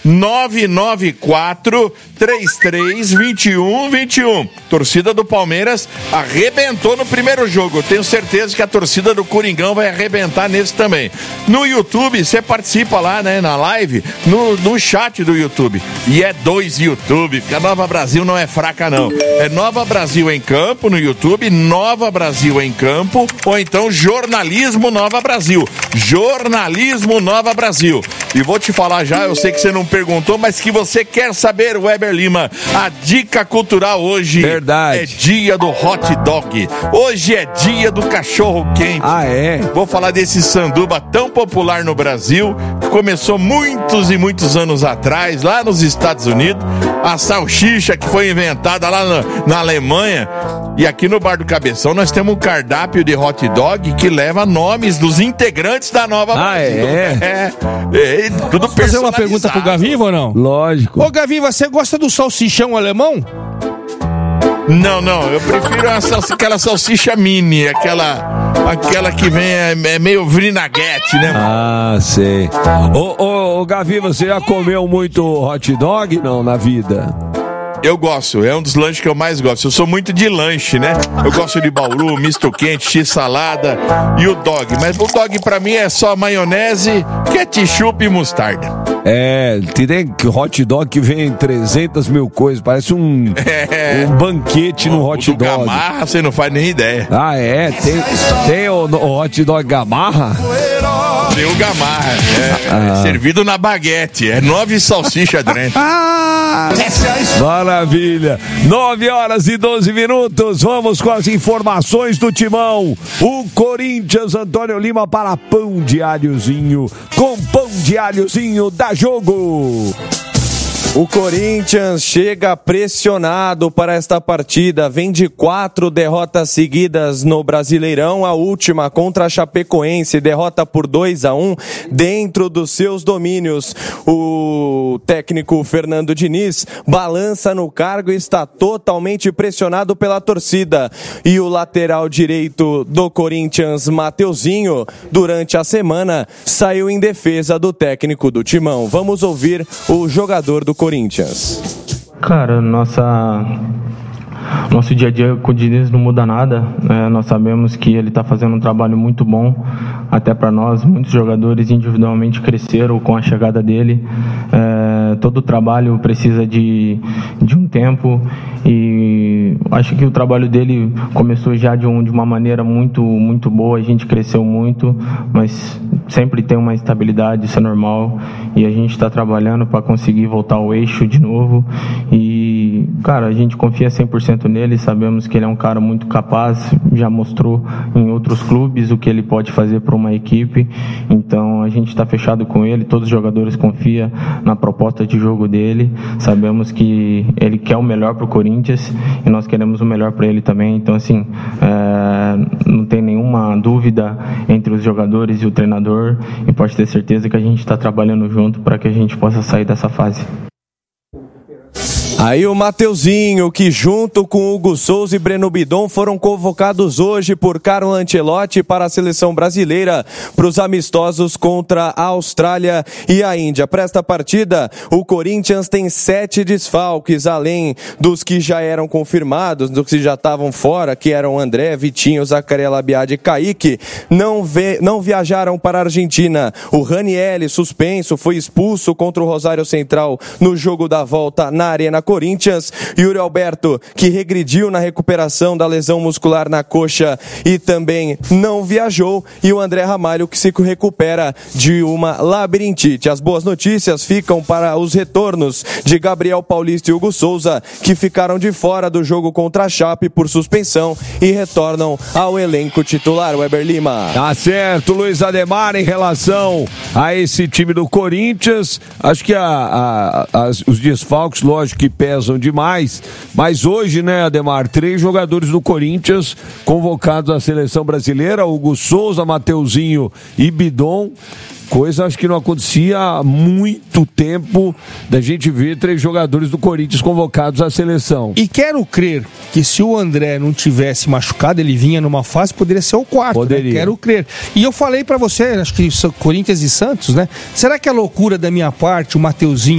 994-33-21-21. Torcida do Palmeiras arrebentou no primeiro jogo. Tenho certeza que a torcida do Coringão vai arrebentar nesse também. No YouTube, você participa lá, né, na live, no chat do YouTube. E é 2 YouTube, porque a Nova Brasil não é fraca, não. É Nova Brasil em Campo no YouTube, Nova Brasil em Campo, ou então Jornalismo Nova Brasil. Jornalismo Nova Brasil. E vou te falar já, eu sei que você não perguntou, mas que você quer saber, Weber Lima. A dica cultural hoje é dia do hot dog. Hoje é dia do cachorro quente. Ah, é? Vou falar desse sanduba tão popular no Brasil, que começou muitos e muitos anos atrás, lá nos Estados Unidos. A salsicha que foi inventada lá na Alemanha. E aqui no Bar do Cabeção nós temos um cardápio de hot dog que leva nomes dos integrantes da Nova Brasil. Tudo personalizado. Fazer uma pergunta pro Gaviva ou não? Lógico. Ô, Gaviva, você gosta do salsichão alemão? Não, eu prefiro aquela salsicha mini, aquela que vem, é meio vinagrete, né? Ah, sei. Ô, Gaviva, você já comeu muito hot dog, não, na vida? Eu gosto, é um dos lanches que eu mais gosto. Eu sou muito de lanche, né? Eu gosto de bauru, misto quente, x-salada e o dog. Mas o dog pra mim é só maionese, ketchup e mostarda. Tem hot dog que vem em 300 mil coisas, parece um banquete no hot dog. Gamarra, você não faz nem ideia. Ah, é? Tem o hot dog Gamarra? Tem o Gamarra, servido na baguete, 9 salsichas dentro. Maravilha, 9h12, vamos com as informações do Timão. O Corinthians, Antônio Lima para Pão de Alhozinho, com Pão de Alhozinho dá jogo. O Corinthians chega pressionado para esta partida, vem de 4 derrotas seguidas no Brasileirão, a última contra a Chapecoense, derrota por 2-1 dentro dos seus domínios. O técnico Fernando Diniz balança no cargo e está totalmente pressionado pela torcida. E o lateral direito do Corinthians, Mateuzinho, durante a semana saiu em defesa do técnico do Timão. Vamos ouvir o jogador do Corinthians. Cara, nosso dia a dia com o Diniz não muda nada, nós sabemos que ele está fazendo um trabalho muito bom, até para nós, muitos jogadores individualmente cresceram com a chegada dele, todo o trabalho precisa de um tempo e acho que o trabalho dele começou já de uma maneira muito, muito boa, a gente cresceu muito, mas sempre tem uma estabilidade, isso é normal, e a gente está trabalhando para conseguir voltar ao eixo de novo e, cara, a gente confia 100% nele, sabemos que ele é um cara muito capaz, já mostrou em outros clubes o que ele pode fazer para uma equipe, então a gente está fechado com ele, todos os jogadores confiam na proposta de jogo dele, sabemos que ele quer o melhor para o Corinthians e nós queremos o melhor para ele também, então assim, não tem nenhuma dúvida entre os jogadores e o treinador e pode ter certeza que a gente está trabalhando junto para que a gente possa sair dessa fase. Aí o Mateuzinho, que junto com Hugo Souza e Breno Bidon foram convocados hoje por Carlo Ancelotti para a seleção brasileira para os amistosos contra a Austrália e a Índia. Para esta partida, o Corinthians tem 7 desfalques, além dos que já eram confirmados, dos que já estavam fora, que eram André, Vitinho, Zacariela Biadi e Kaique, não viajaram para a Argentina. O Ranieri, suspenso, foi expulso contra o Rosário Central no jogo da volta na Arena Corinthians. Yuri Alberto, que regrediu na recuperação da lesão muscular na coxa e também não viajou, e o André Ramalho, que se recupera de uma labirintite. As boas notícias ficam para os retornos de Gabriel Paulista e Hugo Souza, que ficaram de fora do jogo contra a Chape por suspensão e retornam ao elenco titular. Weber Lima. Tá certo, Luiz Ademar, em relação a esse time do Corinthians, acho que os desfalques, lógico que pesam demais, mas hoje, né, Ademar, 3 jogadores do Corinthians convocados à seleção brasileira, Hugo Souza, Mateuzinho e Bidon. Coisa acho que não acontecia há muito tempo da gente ver 3 jogadores do Corinthians convocados à seleção. E quero crer que se o André não tivesse machucado, ele vinha numa fase, poderia ser o 4. Poderia. Né? Quero crer. E eu falei pra você, acho que Corinthians e Santos, né? Será que é loucura da minha parte o Mateuzinho